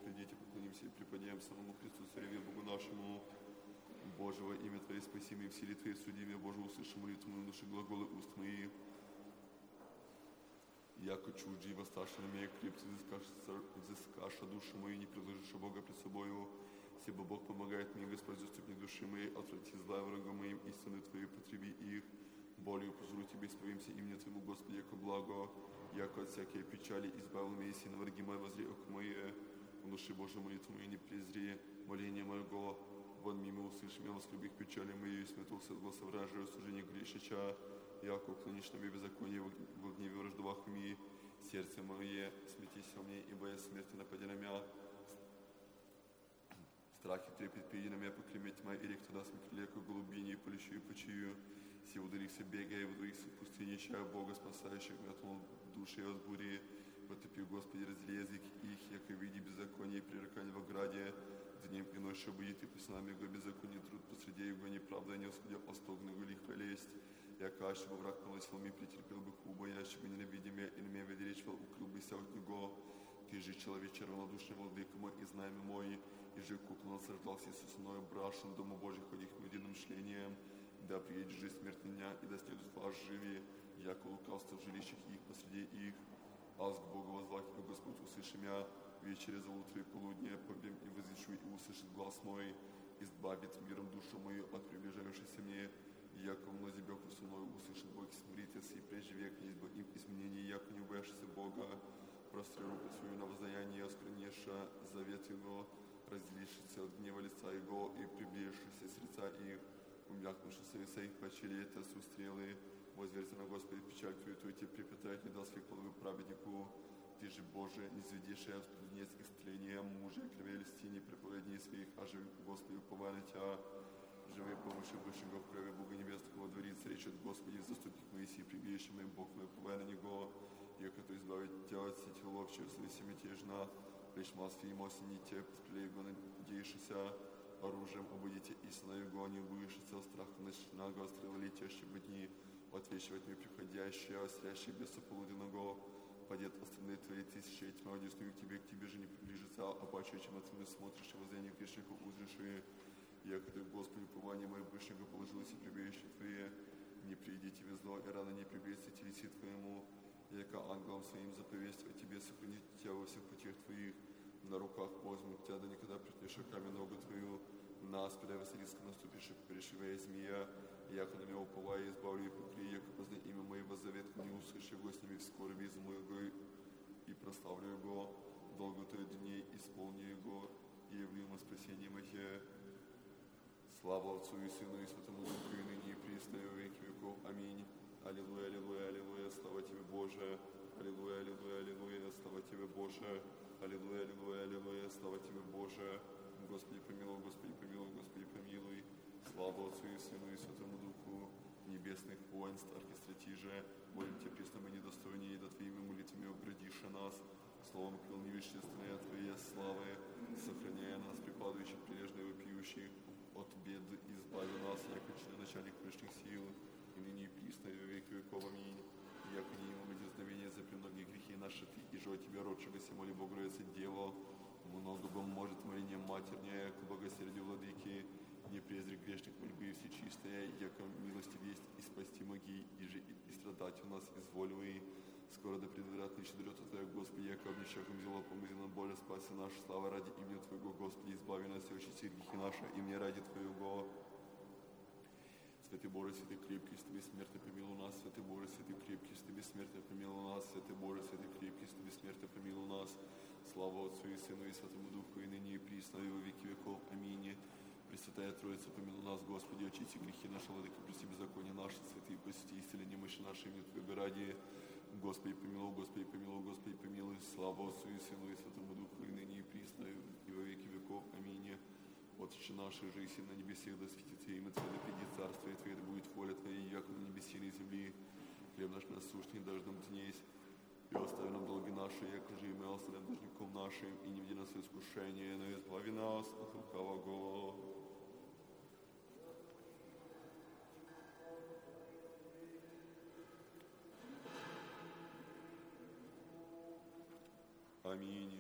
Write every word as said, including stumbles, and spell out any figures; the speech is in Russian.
придите, поклонимся и преподнем самому Христу, Цареве Богу нашему. Боже, во имя Твое спаси меня, в силе Твоей суди меня, Боже, услыши молитву мою, души глаголы уст мои. Яко чужди восставши на меня, крепко взыскаша душу мою, не предложишь Бога пред собою. Себо Бог помогает мне, Господь, заступник души моей, отврати зла врагам моим, истины Твои потреби их. Болью позру Тебе, исповимся имя Твоему, Господи, яко благо, яко от всякой печали избавил меня, и на враги мои возри око мое. В душе Божьей молитву мою не презри, моление моего, вон мимо услыши меня, воскребих печали мою, и сметулся от гласа вражия, служение грешича, яко уклонишь на мне беззаконие, в гневе враждовах ми, сердце мое, сметись во мне, ибо я смерти напади на меня. Страхи трепет приди на меня, поклеметь тьма, и рек туда смекли, яко голубине, и полещу, и почию. Все удалихся бегая, в двоих в пустыне, чая Бога, спасающих меня от души от бури. Потопи, Господи, раздели язык их, яко види беззаконие и пререкание в ограде. Днем и ночью будет и по снам его беззаконие труд посреди его неправда, не осудя остогного лихо лесть. Яко аж бы враг поносил ми, претерпел бы хуба, яще бы ненавидимя, и на меня ведеречвал, укрыл бы ся от него. Ты же, человече, равнодушный владыка мой, и знамя мой, и же купло насаждался со мною брашен, Дому Божий ходих единым шлением. Да приедет жизнь смерть меня, и да следует вас живи, яко лукавство в жилищах их посреди их. Аз к Богу возвах, и Господь услыши меня, вечере за утро и полудня, побем и возвещу, и услышит глаз мой, избавит миром душу мою от приближающейся мне, яко мнози беку со мною услышит Бог, смиритесь, и прежде век не избо им изменений, яко не убоявшийся Бога, простри руку свою на воздаяние, осквернеша завет его, разделившийся от гнева лица его, и приближившийся с лица их, умякнувшийся лица их почели это сустрелы, возверься на Господи, печаль Твою, Твою тебе припятает, не дал своих половых праведнику. Ты же, Боже, не зведишь я вниз исцеления мужа, крови льстине, проповедней своих, а живи, Господи, уповая Тебя. Живи помощи Божьего в крови Бога Небесного дворится, речь от Господи, заступник Моисей, прибежище мой, Бог мой, уповая на Него, яко то избавить Тебя от сети ловчей, слыси мятежна, лишь маски и моси не те, сплей его надеешься, оружием обойдите истинно его, не убышится, страх ночного, стрела летящие в дни, отвечивать мне приходящие, острящие без сополуденного, падет остальные Твои тысячи, и тьма одесную к Тебе, к Тебе же не приближится, а паче, чем отцами смотришь, и воззрение грешников узришь, и яко Ты, Господи, упование мое Вышнего положилось и прибежище Твое, не приди Тебе зло, и рано не прибежится телеси Твоему, яко ангелам Своим заповесть о Тебе, сохранить Тебя во всех путях Твоих, на руках возьмут Тебя, да никогда притнешь оками ногу Твою, на аспида Василиска наступишь, перешивая змея, яко на меня уповая, избавлю и покрий, яко познай имя моего завета, не услыши его с ними в скорби, изму его и прославлю его, долго той дней исполню его, и явлю ему спасение мое. Слава Отцу и Сыну и Святому Духу, и ныне и присно, и во веки веков. Аминь. Аллилуйя, аллилуйя, аллилуйя, слава Тебе, Боже. Аллилуйя, аллилуйя, аллилуйя, слава Тебе, Боже. Аллилуйя, аллилуйя, аллилуйя, слава Тебе, Боже. Господи, помилуй, Господи, помилуй, Господи, помилуй. Слава Отцу и Сыну и Святому Духу, небесных воинств, оркестратиже, молим Тебя, пресно мы недостойнее, да Твоими молитвами обградишь нас, словом крыл невещественные Твоей славы, сохраняя нас, припадающих прилежно и вопиющих, от бед избави нас, яко начальник прежних сил, и ныне и присно, и во веки веков. Аминь. Яко не имам дерзновения за премногие грехи наши Ты, и же от Тебя родшегося, моли Богу, роется Дева, много бы может моление матернее, к богосердию владыки, не презри грешник мольбы всечистая, яко милости весть и спасти моги, и же и страдать у нас изволивай. Скоро да предвратный щедрот Твоя, Господи, яко обнищахом взяла помызи на более спаси наша слава ради имени Твоего, Господи, избави нас и очисти грехи наши, и мне ради Твоего. Святый Боже, святый крепкий, с Тобой смертно помилуй нас, святый Боже, святый крепкий, с Тобой смертно помилуй нас, святый Боже, святый крепкий, с Тобой смертно помилуй нас. Слава Отцу и Сыну и Святому Духу, и ныне и присно, и во веки веков. Аминь. Пресвятая Троица, помилуй нас, Господи, очисти грехи наши, владыка, прости беззаконие наши, святые, посети исцели немощи наши, имя Твоего ради. Господи, помилуй, Господи, помилуй, Господи, помилуй. Слава Отцу и Сыну и Святому Духу, и ныне и присно, и во веки веков. Аминь. Отче наш, же и на небесах, да светится имя Твое, да придет царствие Твое, да будет воля Твоя, яко на небесе и на земли. Хлеб наш насущный дашь нам днесь, и остави нам долги наши, яко же и мы оставим должником нашим, и не веди нас в искушение, но избави нас от лукавого. Аминь.